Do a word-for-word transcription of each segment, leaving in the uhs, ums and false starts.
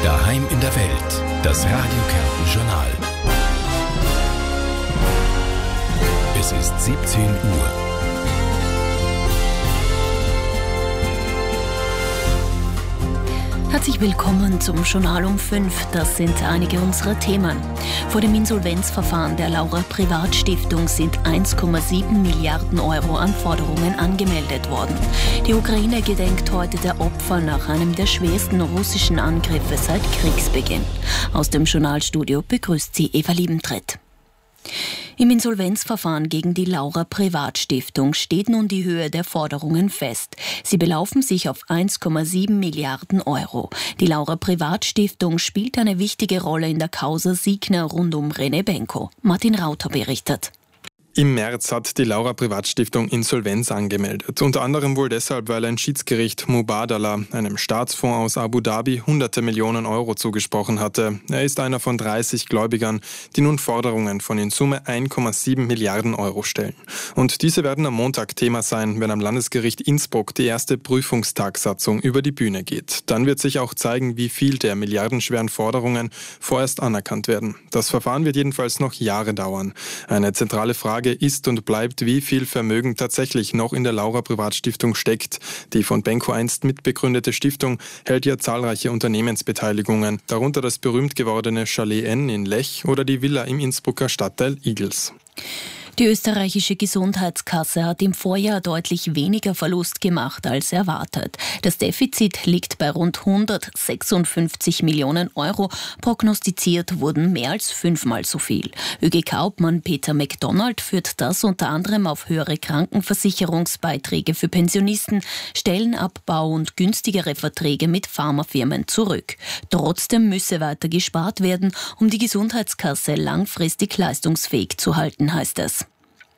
Daheim in der Welt, das Radio Kärnten Journal. Es ist siebzehn Uhr. Herzlich willkommen zum Journal um fünf. Das sind einige unserer Themen. Vor dem Insolvenzverfahren der Laura Privatstiftung sind eins Komma sieben Milliarden Euro an Forderungen angemeldet worden. Die Ukraine gedenkt heute der Opfer nach einem der schwersten russischen Angriffe seit Kriegsbeginn. Aus dem Journalstudio begrüßt sie Eva Liebentritt. Im Insolvenzverfahren gegen die Laura Privatstiftung steht nun die Höhe der Forderungen fest. Sie belaufen sich auf eins Komma sieben Milliarden Euro. Die Laura Privatstiftung spielt eine wichtige Rolle in der Causa Signa rund um René Benko. Martin Rauter berichtet. Im März hat die Laura Privatstiftung Insolvenz angemeldet. Unter anderem wohl deshalb, weil ein Schiedsgericht Mubadala, einem Staatsfonds aus Abu Dhabi, hunderte Millionen Euro zugesprochen hatte. Er ist einer von dreißig Gläubigern, die nun Forderungen von in Summe eins Komma sieben Milliarden Euro stellen. Und diese werden am Montag Thema sein, wenn am Landesgericht Innsbruck die erste Prüfungstagsatzung über die Bühne geht. Dann wird sich auch zeigen, wie viel der milliardenschweren Forderungen vorerst anerkannt werden. Das Verfahren wird jedenfalls noch Jahre dauern. Eine zentrale Frage ist und bleibt, wie viel Vermögen tatsächlich noch in der Laura Privatstiftung steckt. Die von Benko einst mitbegründete Stiftung hält ja zahlreiche Unternehmensbeteiligungen, darunter das berühmt gewordene Chalet N in Lech oder die Villa im Innsbrucker Stadtteil Igels. Die österreichische Gesundheitskasse hat im Vorjahr deutlich weniger Verlust gemacht als erwartet. Das Defizit liegt bei rund hundertsechsundfünfzig Millionen Euro. Prognostiziert wurden mehr als fünfmal so viel. ÖGK-Obmann Peter McDonald führt das unter anderem auf höhere Krankenversicherungsbeiträge für Pensionisten, Stellenabbau und günstigere Verträge mit Pharmafirmen zurück. Trotzdem müsse weiter gespart werden, um die Gesundheitskasse langfristig leistungsfähig zu halten, heißt es.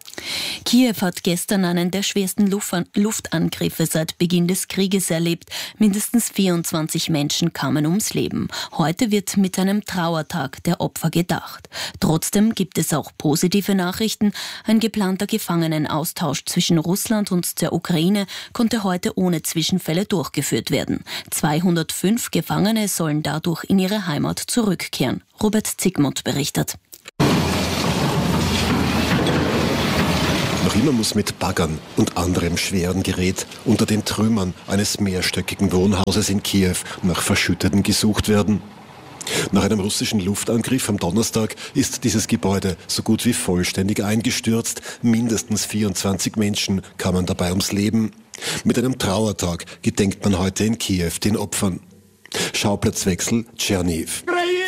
Kiew hat gestern einen der schwersten Luftangriffe seit Beginn des Krieges erlebt. Mindestens vierundzwanzig Menschen kamen ums Leben. Heute wird mit einem Trauertag der Opfer gedacht. Trotzdem gibt es auch positive Nachrichten. Ein geplanter Gefangenenaustausch zwischen Russland und der Ukraine konnte heute ohne Zwischenfälle durchgeführt werden. zweihundertfünf Gefangene sollen dadurch in ihre Heimat zurückkehren. Robert Zygmunt berichtet. Noch immer muss mit Baggern und anderem schweren Gerät unter den Trümmern eines mehrstöckigen Wohnhauses in Kiew nach Verschütteten gesucht werden. Nach einem russischen Luftangriff am Donnerstag ist dieses Gebäude so gut wie vollständig eingestürzt. Mindestens vierundzwanzig Menschen kamen dabei ums Leben. Mit einem Trauertag gedenkt man heute in Kiew den Opfern. Schauplatzwechsel Tscherniw.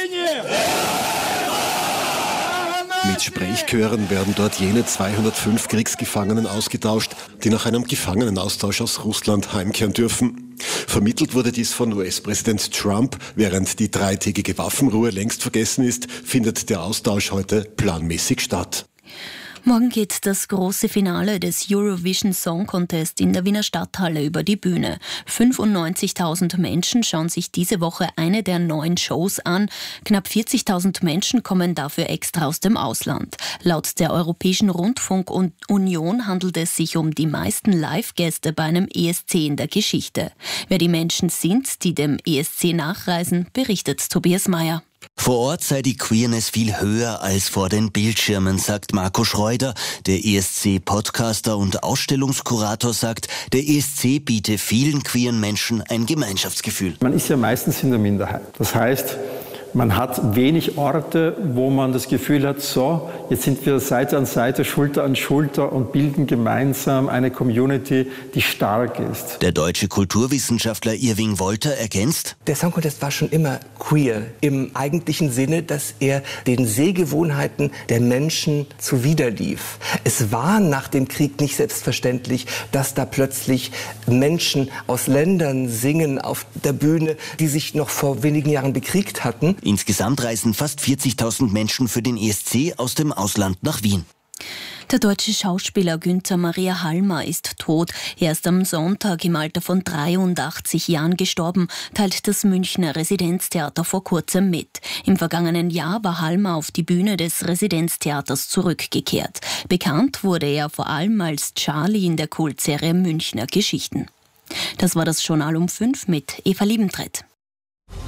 Mit Sprechchören werden dort jene zweihundertfünf Kriegsgefangenen ausgetauscht, die nach einem Gefangenenaustausch aus Russland heimkehren dürfen. Vermittelt wurde dies von U S-Präsident Trump. Während die dreitägige Waffenruhe längst vergessen ist, findet der Austausch heute planmäßig statt. Morgen geht das große Finale des Eurovision Song Contest in der Wiener Stadthalle über die Bühne. fünfundneunzigtausend Menschen schauen sich diese Woche eine der neun Shows an. Knapp vierzigtausend Menschen kommen dafür extra aus dem Ausland. Laut der Europäischen Rundfunkunion handelt es sich um die meisten Live-Gäste bei einem E S C in der Geschichte. Wer die Menschen sind, die dem E S C nachreisen, berichtet Tobias Meyer. Vor Ort sei die Queerness viel höher als vor den Bildschirmen, sagt Marco Schreuder. Der E S C-Podcaster und Ausstellungskurator sagt, der E S C biete vielen queeren Menschen ein Gemeinschaftsgefühl. Man ist ja meistens in der Minderheit. Das heißt, man hat wenig Orte, wo man das Gefühl hat, so, jetzt sind wir Seite an Seite, Schulter an Schulter und bilden gemeinsam eine Community, die stark ist. Der deutsche Kulturwissenschaftler Irving Wolter ergänzt: Der Song Contest war schon immer queer, im eigentlichen Sinne, dass er den Sehgewohnheiten der Menschen zuwiderlief. Es war nach dem Krieg nicht selbstverständlich, dass da plötzlich Menschen aus Ländern singen auf der Bühne, die sich noch vor wenigen Jahren bekriegt hatten. Insgesamt reisen fast vierzigtausend Menschen für den E S C aus dem Ausland nach Wien. Der deutsche Schauspieler Günther Maria Halmer ist tot. Er ist am Sonntag im Alter von dreiundachtzig Jahren gestorben, teilt das Münchner Residenztheater vor kurzem mit. Im vergangenen Jahr war Halmer auf die Bühne des Residenztheaters zurückgekehrt. Bekannt wurde er vor allem als Charlie in der Kultserie Münchner Geschichten. Das war das Journal um fünf mit Eva Liebentritt.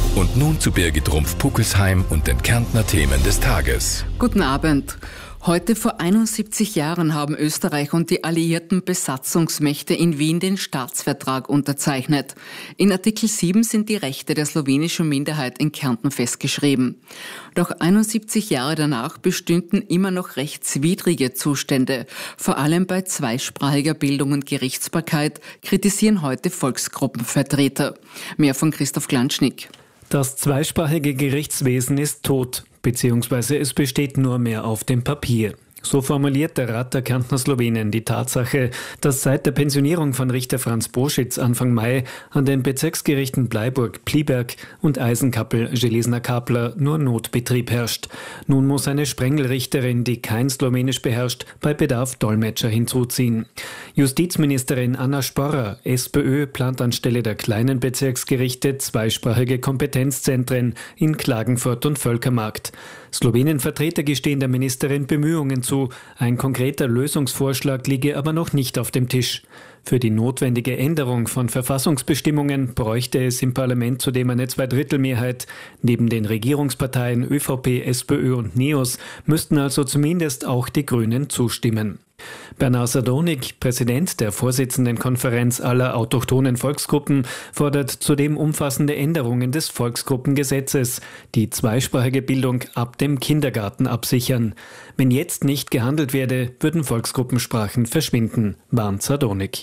Und nun zu Birgit Rumpf-Puckelsheim und den Kärntner Themen des Tages. Guten Abend. Heute vor einundsiebzig Jahren haben Österreich und die alliierten Besatzungsmächte in Wien den Staatsvertrag unterzeichnet. In Artikel sieben sind die Rechte der slowenischen Minderheit in Kärnten festgeschrieben. Doch einundsiebzig Jahre danach bestünden immer noch rechtswidrige Zustände. Vor allem bei zweisprachiger Bildung und Gerichtsbarkeit kritisieren heute Volksgruppenvertreter. Mehr von Christoph Glanschnick. Das zweisprachige Gerichtswesen ist tot, beziehungsweise es besteht nur mehr auf dem Papier. So formuliert der Rat der Kärntner Slowenen die Tatsache, dass seit der Pensionierung von Richter Franz Boschitz Anfang Mai an den Bezirksgerichten Bleiburg, Pliberg und Eisenkappel-Železna-Kapla nur Notbetrieb herrscht. Nun muss eine Sprengelrichterin, die kein Slowenisch beherrscht, bei Bedarf Dolmetscher hinzuziehen. Justizministerin Anna Sporrer, SPÖ, plant anstelle der kleinen Bezirksgerichte zweisprachige Kompetenzzentren in Klagenfurt und Völkermarkt. Slowenien-Vertreter gestehen der Ministerin Bemühungen zu. Ein konkreter Lösungsvorschlag liege aber noch nicht auf dem Tisch. Für die notwendige Änderung von Verfassungsbestimmungen bräuchte es im Parlament zudem eine Zweidrittelmehrheit. Neben den Regierungsparteien ÖVP, SPÖ und NEOS müssten also zumindest auch die Grünen zustimmen. Bernard Sadonik, Präsident der Vorsitzendenkonferenz aller autochthonen Volksgruppen, fordert zudem umfassende Änderungen des Volksgruppengesetzes, die zweisprachige Bildung ab dem Kindergarten absichern. Wenn jetzt nicht gehandelt werde, würden Volksgruppensprachen verschwinden, warnt Sadonik.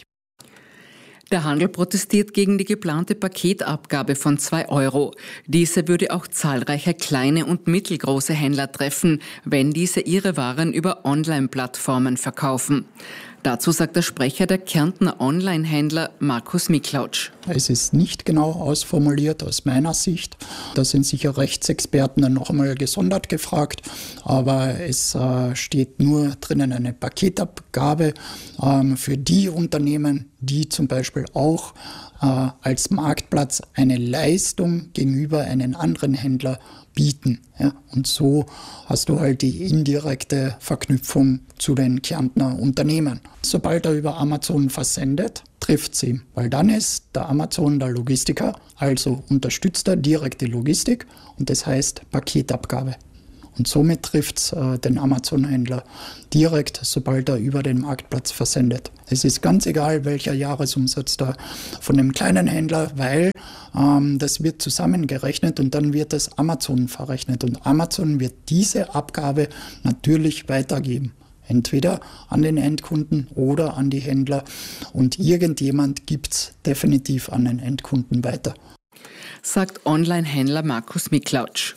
Der Handel protestiert gegen die geplante Paketabgabe von zwei Euro. Diese würde auch zahlreiche kleine und mittelgroße Händler treffen, wenn diese ihre Waren über Online-Plattformen verkaufen. Dazu sagt der Sprecher der Kärntner Online-Händler Markus Miklautsch. Es ist nicht genau ausformuliert aus meiner Sicht. Da sind sicher Rechtsexperten dann noch einmal gesondert gefragt. Aber es äh, steht nur drinnen eine Paketabgabe ähm, für die Unternehmen, die zum Beispiel auch äh, als Marktplatz eine Leistung gegenüber einem anderen Händler bieten. Ja, und so hast du halt die indirekte Verknüpfung zu den Kärntner Unternehmen. Sobald er über Amazon versendet, trifft es ihn, weil dann ist der Amazon der Logistiker, also unterstützt er direkt die Logistik und das heißt Paketabgabe. Und somit trifft es äh, den Amazon-Händler direkt, sobald er über den Marktplatz versendet. Es ist ganz egal, welcher Jahresumsatz da von dem kleinen Händler, weil ähm, das wird zusammengerechnet und dann wird das Amazon verrechnet. Und Amazon wird diese Abgabe natürlich weitergeben. Entweder an den Endkunden oder an die Händler. Und irgendjemand gibt es definitiv an den Endkunden weiter. Sagt Online-Händler Markus Miklautsch.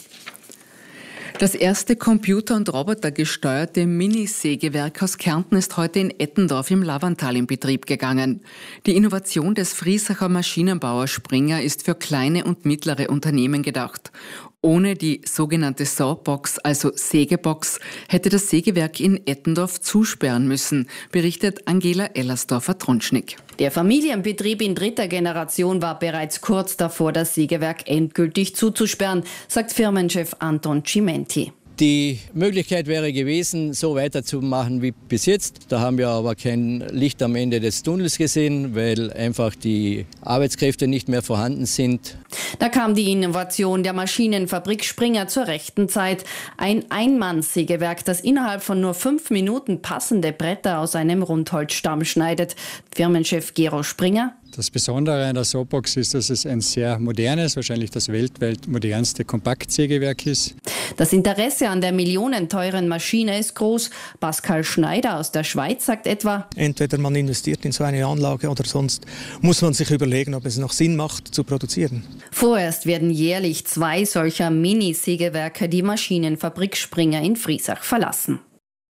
Das erste computer- und robotergesteuerte Minisägewerk aus Kärnten ist heute in Ettendorf im Lavantal in Betrieb gegangen. Die Innovation des Friesacher Maschinenbauers Springer ist für kleine und mittlere Unternehmen gedacht. Ohne die sogenannte Sawbox, also Sägebox, hätte das Sägewerk in Ettendorf zusperren müssen, berichtet Angela Ellersdorfer-Tronschnick. Der Familienbetrieb in dritter Generation war bereits kurz davor, das Sägewerk endgültig zuzusperren, sagt Firmenchef Anton Cimenti. Die Möglichkeit wäre gewesen, so weiterzumachen wie bis jetzt. Da haben wir aber kein Licht am Ende des Tunnels gesehen, weil einfach die Arbeitskräfte nicht mehr vorhanden sind. Da kam die Innovation der Maschinenfabrik Springer zur rechten Zeit. Ein Einmannssägewerk, das innerhalb von nur fünf Minuten passende Bretter aus einem Rundholzstamm schneidet. Firmenchef Gero Springer. Das Besondere an der Sawbox ist, dass es ein sehr modernes, wahrscheinlich das weltweit modernste Kompaktsägewerk ist. Das Interesse an der millionenteuren Maschine ist groß. Pascal Schneider aus der Schweiz sagt etwa: Entweder man investiert in so eine Anlage oder sonst muss man sich überlegen, ob es noch Sinn macht, zu produzieren. Vorerst werden jährlich zwei solcher Mini-Sägewerke die Maschinenfabrik Springer in Friesach verlassen.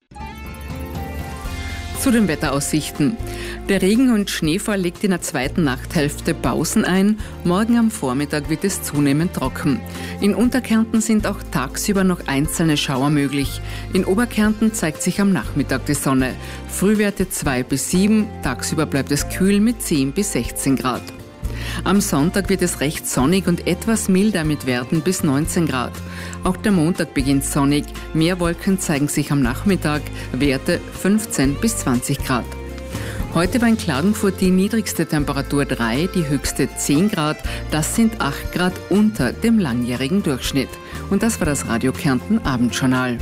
Zu den Wetteraussichten. Der Regen- und Schneefall legt in der zweiten Nachthälfte Pausen ein. Morgen am Vormittag wird es zunehmend trocken. In Unterkärnten sind auch tagsüber noch einzelne Schauer möglich. In Oberkärnten zeigt sich am Nachmittag die Sonne. Frühwerte zwei bis sieben, tagsüber bleibt es kühl mit zehn bis sechzehn Grad. Am Sonntag wird es recht sonnig und etwas milder mit Werten bis neunzehn Grad. Auch der Montag beginnt sonnig. Mehr Wolken zeigen sich am Nachmittag, Werte fünfzehn bis zwanzig Grad. Heute war in Klagenfurt die niedrigste Temperatur drei, die höchste zehn Grad. Das sind acht Grad unter dem langjährigen Durchschnitt. Und das war das Radio Kärnten Abendjournal.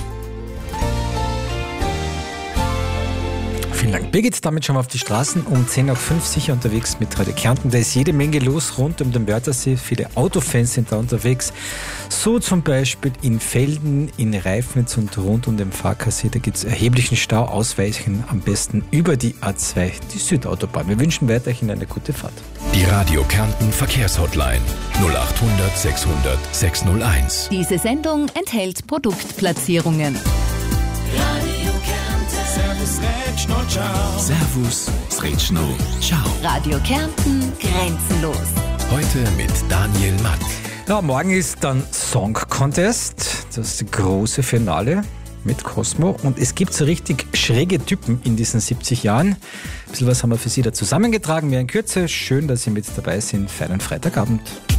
Vielen Dank. Birgit, damit schauen wir auf die Straßen. Um zehn Uhr fünf sicher unterwegs mit Radio Kärnten. Da ist jede Menge los rund um den Wörthersee. Viele Autofans sind da unterwegs. So zum Beispiel in Velden, in Reifnitz und rund um den Farkasee. Da gibt es erheblichen Stau. Ausweichen am besten über die A zwei, die Südautobahn. Wir wünschen weiterhin eine gute Fahrt. Die Radio Kärnten Verkehrshotline null acht hundert sechshundert sechshunderteins. Diese Sendung enthält Produktplatzierungen. Radio Kärnten. Servus, Rätschno, ciao. Servus, Rätschno, ciao. Radio Kärnten, grenzenlos. Heute mit Daniel Matt. Ja, morgen ist dann Song Contest, das große Finale mit Cosmo. Und es gibt so richtig schräge Typen in diesen siebzig Jahren. Ein bisschen was haben wir für Sie da zusammengetragen. Mehr in Kürze. Schön, dass Sie mit dabei sind für einen Freitagabend.